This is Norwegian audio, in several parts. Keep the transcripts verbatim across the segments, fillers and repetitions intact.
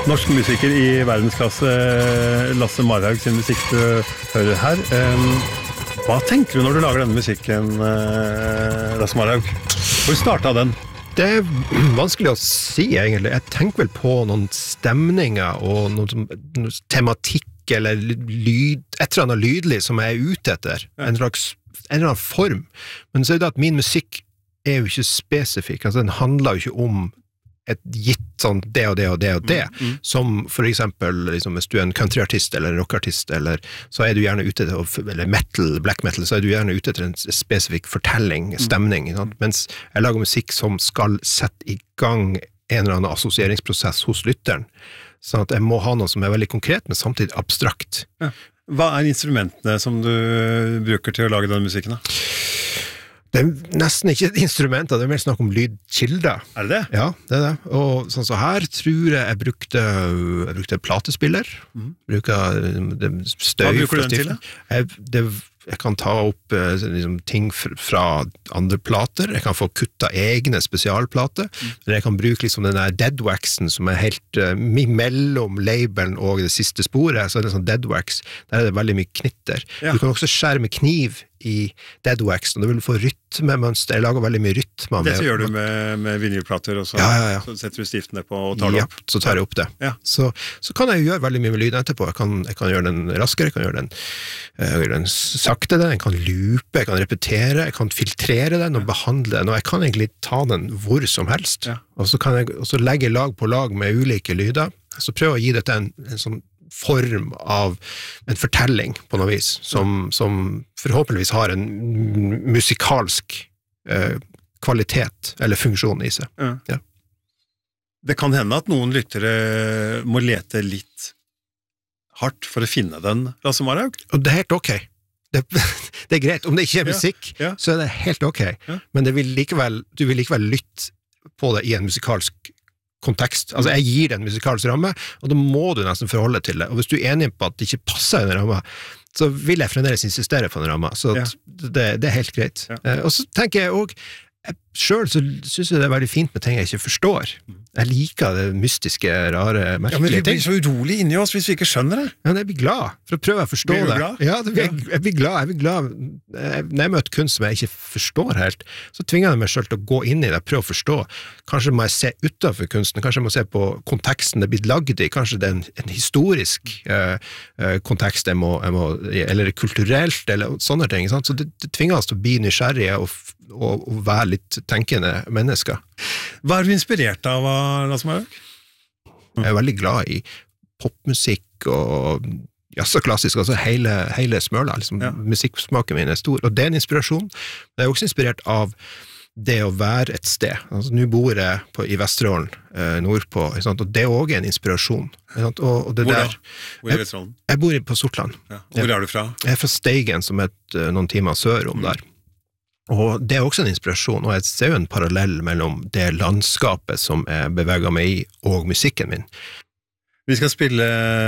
Norsk musiker i verdensklasse, Lasse Marhaug, sin musikk du hører her. Hva tenker du når du lager denne musikken, Lasse Marhaug? Hvor startet den? Det er vanskelig å si, egentlig. Jeg tenker vel på noen stemninger og noen, noen tematikk eller lyd, et eller annet lydlig som jeg er ute etter. En slags, en eller annen form. Men så er det at min musikk er jo ikke spesifikk. Altså, den handler jo ikke om et gitt sånn det og det og det og det, mm, mm. som for eksempel liksom, hvis du er en countryartist eller en rockartist, eller, så er du gjerne ute etter, eller metal, black metal, så er du gjerne ute etter en spesifikk fortelling, stemning, mm. mens jeg lager musikk som skal sette i gang en eller annen assosieringsprosess hos lytteren, sånn at jeg må ha noe som er veldig konkret, men samtidig abstrakt. Ja. Hva er instrumentene som du bruker til å lage denne musikken da? Det er nesten ikke instrumenter, det er mer snakk om lydkilder. Er det det? Ja, det er det. Og sånn så her tror jeg jeg brukte, jeg brukte platespiller, mm. bruker det støy. Hva bruker du den til? Jeg, det, jeg kan ta opp liksom, ting fra andre plater, jeg kan få kutta egne spesialplater, mm. men jeg kan bruke liksom den der deadwaxen som er helt uh, mellom labelen og det siste sporet, så er det sånn deadwax, der er det veldig mye knitter. Ja. Du kan også skjære med kniv i deadwax, og du vil få rytmemønster. Jeg lager veldig mye rytme. Dette gjør du med, med vinylplater, og så, ja, ja, ja. så setter du stiftene på og tar det ja, opp. så tar jeg opp det. Ja. Så, så kan jeg gjøre veldig mye med lyden etterpå. Jeg kan, jeg kan gjøre den raskere, jeg kan gjøre den, jeg gjøre den sakte, den. Jeg kan loope, jeg kan repetere, jeg kan filtrere den og behandle den, og jeg kan egentlig ta den hvor som helst. Ja. Og så kan jeg også legge lag på lag med ulike lyder. Så prøver jeg å gi dette en, en sånn form av en fortelling på noe vis, som, som forhåpentligvis har en musikalsk eh, kvalitet eller funksjon i seg. Ja. Ja. Det kan hende at noen lyttere må lete litt hardt for å finne den, Lasse Marhaug. Og det er helt ok. Det, det er greit. Om det ikke er musikk, ja. Ja. så er det helt ok. Ja. Men det vil likevel, du vil likevel lytte på det i en musikalsk kontekst. Altså, jeg gir den musikalsk ramme, og da må du nesten forholde til det. Og hvis du er enig på at det ikke passer i den ramma, så vil jeg fremdeles insistere på den ramma. Så ja. det, det er helt greit. Ja. Eh, og så tenker jeg også, selv så synes jeg det er veldig fint med ting jeg ikke forstår. Jeg liker det mystiske, rare, merkelige ting. Ja, men vi blir så urolig inni oss hvis vi ikke skjønner det. Ja, men jeg blir glad for å prøve å forstå det. Blir du glad? Ja, det, jeg, jeg blir glad. Jeg blir glad. Når jeg møter kunst som jeg ikke forstår helt, så tvinger jeg meg selv til å gå inn i det, prøve å forstå. Kanskje må jeg se utenfor kunsten, kanskje jeg må se på konteksten det er blitt lagd i, kanskje det er en, en historisk uh, kontekst jeg må, jeg må, eller kulturelt, eller sånne ting. Sant? Så det, det tvinger oss til å bli nysgjerrige og og, og være litt tenkende mennesker. Hva er du inspirert av, Lasse Marhaug? Jeg er veldig glad i popmusikk og ja, så klassisk, altså hele, hele smøla, liksom, ja. Musikksmaken min er stor, og det er en inspirasjon. Jeg er også inspirert av det å være et sted. Altså, nå bor jeg på, i Vesterålen, eh, nordpå, og det er også en inspirasjon. Og, og det hvor der, da? Hvor i Vesterålen? Jeg, jeg bor på Sortland. Ja. Hvor er du fra? Jeg er fra Steigen, som er et, noen timer sør om mm. der. Og det er også en inspirasjon, og jeg ser jo en parallell mellom det landskapet som jeg beveger meg i, og musikken min. Vi skal spille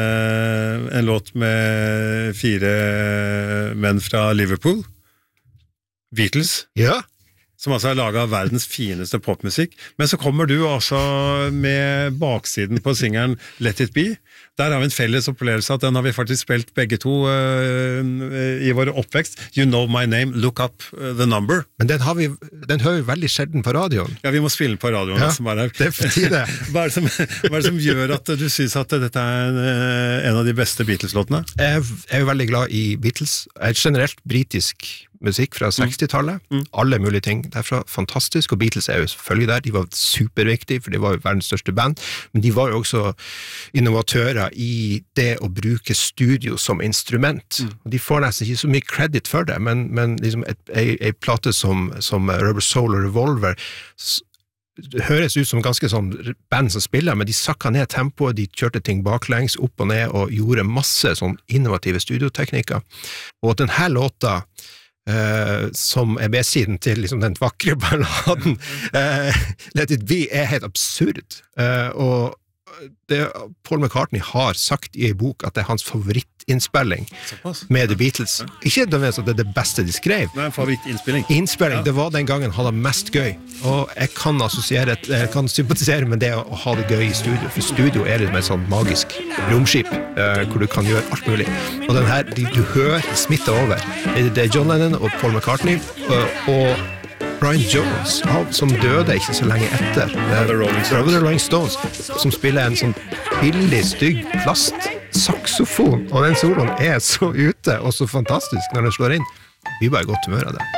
en låt med fire menn fra Liverpool. Beatles. Ja. Som altså har laget verdens fineste popmusikk. Men så kommer du også med baksiden på singeren Let It Be. Der har vi en felles opplevelse at den har vi faktisk spilt begge to uh, i vår oppvekst. You Know My Name, Look Up the Number. Men den, har vi, den hører vi veldig sjelden på radioen. Ja, vi må spille på radioen. Ja, bare det er for tide. hva, er det som, hva er det som gjør at du synes at dette er en, en av de beste Beatles-låtene? Jeg, jeg er jo veldig glad i Beatles. Jeg er generelt britisk musikk fra sekstitallet, mm. alle mulige ting derfra, fantastisk, og Beatles er jo selvfølgelig der, de var superviktige, for de var jo verdens største band, men de var jo også innovatører i det å bruke studio som instrument, mm. og de får nesten ikke så mye credit for det, men, men liksom et, ei, ei plate som, som Rubber Soul og Revolver, det høres ut som ganske sånn band som spiller, men de sakka ned tempoet, de kjørte ting baklengs, opp og ned, og gjorde masse sånn innovative studioteknikker, og denne låta Uh, som er B-siden til liksom, den vakre balladen uh, Let It Be er helt absurd uh, og det, Paul McCartney har sagt i en bok at det er hans favorittinnspilling med The Beatles. Ikke nødvendigvis at det er det beste de skrev. Det er en favorittinnspilling. Innspilling, ja. Det var den gangen han hadde mest gøy. Og jeg kan assosiere, jeg kan sympatisere med det å ha det gøy i studio, for studio er liksom et sånn magisk romskip, uh, hvor du kan gjøre alt mulig. Og den her, du, du hører smitte over. Det, det er John Lennon og Paul McCartney, uh, og Brian Jones, som døde ikke så lenge etter The Rolling Stones. The Rolling Stones, som spiller en sånn billig, stygg plastsaksofon, og den soloen er så ute og så fantastisk når den slår inn. Vi bare godt humør av det.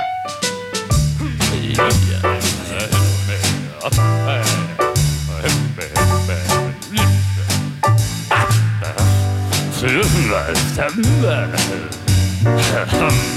Stemme, stemme.